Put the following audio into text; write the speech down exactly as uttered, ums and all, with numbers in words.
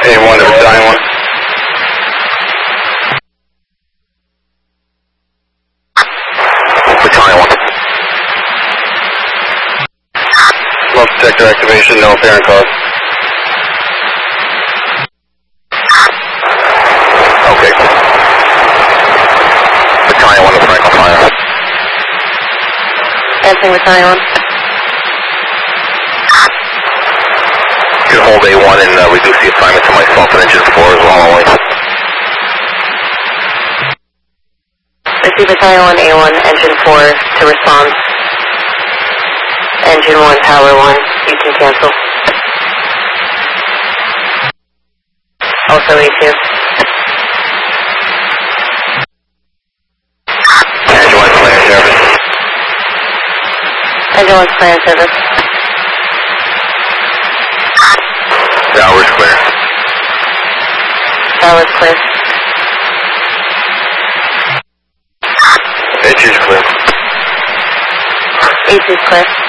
A one to Battalion one. Battalion one. Smoke detector activation, no apparent cause. Okay. Battalion one to Franklin Fire. Answering Battalion one. You can hold A one and uh, reduce the assignment to myself and engine four as well only. Receive Battalion one, A one, engine four to respond. Engine one, tower one, you can cancel. Also A two. Engine one clear service. Engine one's clear service. Tower's clear. Tower's clear. Engine's clear. A two's clear.